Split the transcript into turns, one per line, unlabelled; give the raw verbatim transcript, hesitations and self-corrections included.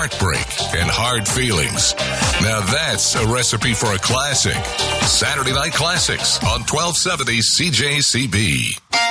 heartbreak, and hard feelings. Now that's a recipe for a classic. Saturday Night Classics on twelve seventy C J C B.